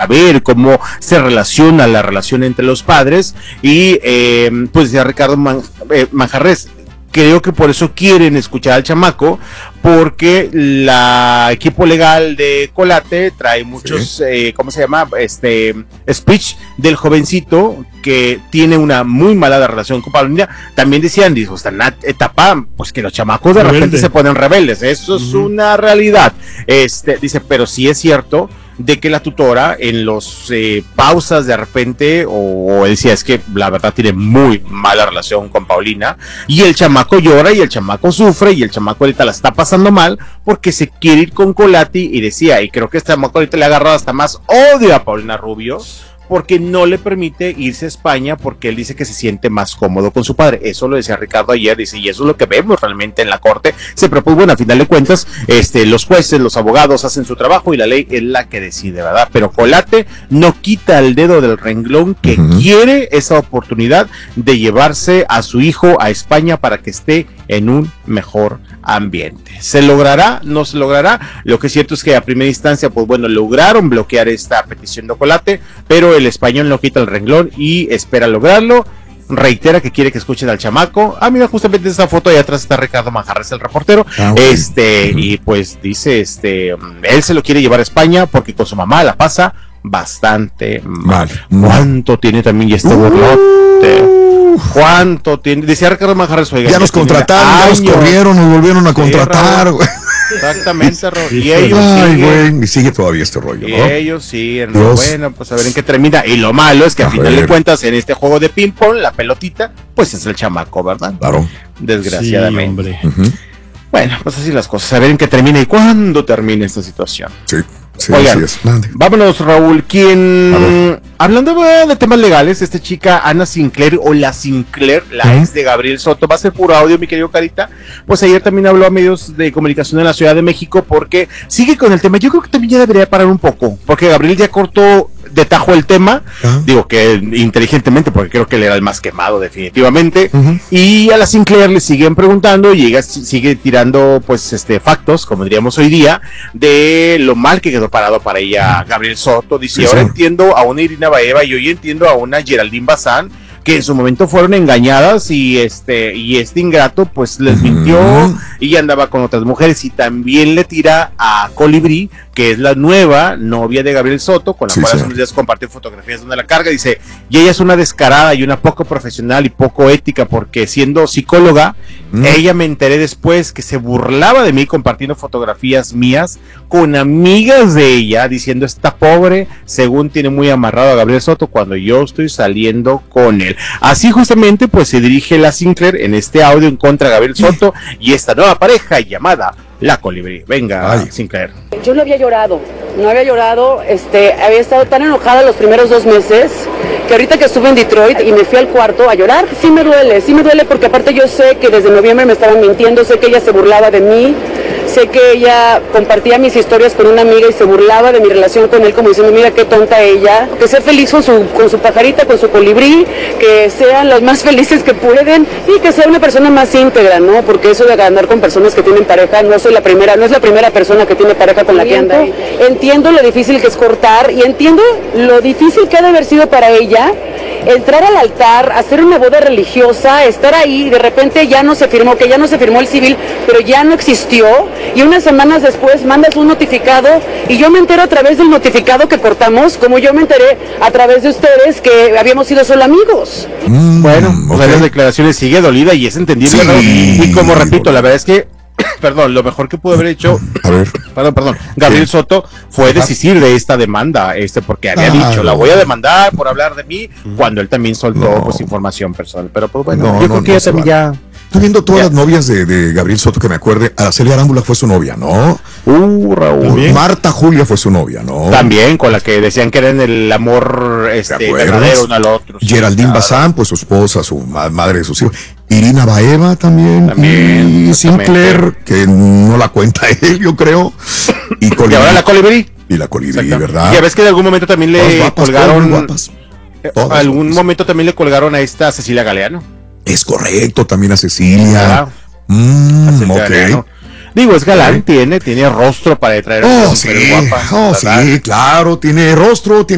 saber cómo se relaciona la relación entre los padres y pues decía Ricardo Manjarres, creo que por eso quieren escuchar al chamaco, porque la equipo legal de Colate trae muchos, ¿cómo se llama? Speech del jovencito que tiene una muy mala relación con Paulina. También decían, dijo, está en la etapa, pues que los chamacos de repente se ponen rebeldes, eso es una realidad. Dice, pero sí es cierto de que la tutora en los pausas de repente, o decía, es que la verdad tiene muy mala relación con Paulina, y el chamaco llora, y el chamaco sufre, y el chamaco ahorita la está pasando mal, porque se quiere ir con Colati, y decía, y creo que este chamaco ahorita le ha agarrado hasta más odio a Paulina Rubio, porque no le permite irse a España, porque él dice que se siente más cómodo con su padre. Eso lo decía Ricardo ayer, dice, y eso es lo que vemos realmente en la corte. Se propuso, bueno, a final de cuentas, los jueces, los abogados hacen su trabajo y la ley es la que decide, ¿verdad? Pero Colate no quita el dedo del renglón, que quiere esa oportunidad de llevarse a su hijo a España para que esté en un mejor ambiente. ¿Se logrará? ¿No se logrará? Lo que es cierto es que a primera instancia, pues bueno, lograron bloquear esta petición de Colate, pero el español no quita el renglón y espera lograrlo. Reitera que quiere que escuchen al chamaco. Ah, mira, justamente esta foto, ahí atrás está Ricardo Manjarres, el reportero. Y pues dice, él se lo quiere llevar a España porque con su mamá la pasa bastante mal. ¿Cuánto tiene también este burlote? ¿Cuánto tiene? Decía Ricardo Manjarres, oiga, ya nos contrataron, ya nos corrieron, nos volvieron a contratar. Exactamente, y ellos siguen, y sigue todavía este rollo, y ¿no? ellos siguen, bueno, pues a ver en qué termina. Y lo malo es que a final de cuentas, en este juego de ping pong, la pelotita, pues es el chamaco, ¿verdad? Claro. Desgraciadamente. Sí, bueno, pues así las cosas, a ver en qué termina y cuándo termina esta situación. Sí, oigan, vámonos, Raúl. Hablando de temas legales, esta chica Ana Sinclair, o la Sinclair, la ex de Gabriel Soto, va a ser puro audio, mi querido Carita. Pues ayer también habló a medios de comunicación en la Ciudad de México, porque sigue con el tema. Yo creo que también ya debería parar un poco, porque Gabriel ya cortó de tajo el tema, digo que inteligentemente, porque creo que él era el más quemado definitivamente, y a la Sinclair le siguen preguntando y ella sigue tirando pues factos, como diríamos hoy día, de lo mal que quedó parado para ella Gabriel Soto. Dice, ahora entiendo a una Irina Baeva y hoy entiendo a una Geraldine Bazán, que en su momento fueron engañadas y este ingrato pues les mintió y andaba con otras mujeres. Y también le tira a Colibrí, que es la nueva novia de Gabriel Soto, con la cual hace unos días compartió fotografías donde la carga. Dice, y ella es una descarada y una poco profesional y poco ética, porque siendo psicóloga, ella me enteré después que se burlaba de mí compartiendo fotografías mías con amigas de ella, diciendo, esta pobre, según tiene muy amarrado a Gabriel Soto cuando yo estoy saliendo con él. Así justamente pues se dirige la Sinclair en este audio en contra de Gabriel Soto y esta nueva pareja llamada La Colibrí. Venga, Sinclair. Yo no había llorado, había estado tan enojada los primeros 2 meses que ahorita que estuve en Detroit y me fui al cuarto a llorar, sí me duele porque aparte yo sé que desde noviembre me estaban mintiendo, sé que ella se burlaba de mí, sé que ella compartía mis historias con una amiga y se burlaba de mi relación con él, como diciendo, mira qué tonta ella, que sea feliz con su pajarita, con su colibrí, que sean las más felices que pueden y que sea una persona más íntegra, ¿no? Porque eso de andar con personas que tienen pareja, no es la primera persona que tiene pareja con la que anda. Entiendo lo difícil que es cortar y entiendo lo difícil que ha de haber sido para ella entrar al altar, hacer una boda religiosa, estar ahí y de repente ya no se firmó el civil, pero ya no existió, y unas semanas después mandas un notificado y yo me entero a través del notificado que cortamos, como yo me enteré a través de ustedes que habíamos sido solo amigos. Bueno, pues las declaraciones sigue dolida y es entendible, ¿no? Y como repito, la verdad es que perdón, lo mejor que pudo haber hecho Gabriel Soto fue desistir de esta demanda, porque había dicho, la voy a demandar por hablar de mí, cuando él también soltó pues información personal, pero pues bueno, yo creo que también ya. Estoy viendo todas las novias de Gabriel Soto que me acuerde. Araceli Arámbula fue su novia, ¿no? Raúl. ¿También? Marta Julia fue su novia, ¿no? También, con la que decían que eran el amor verdadero uno al otro. Geraldine Bazán, pues su esposa, su madre de sus hijos. Irina Baeva también. Y Sinclair, que no la cuenta él, yo creo. Y ahora la Colibrí. Y la Colibrí, ¿verdad? Y ya ves que en algún momento también le colgaron. Momento también le colgaron a esta Cecilia Galeano. Es correcto, también a Cecilia. Ok. Digo, es galán, tiene rostro para traer guapa. Sí, claro, tiene rostro,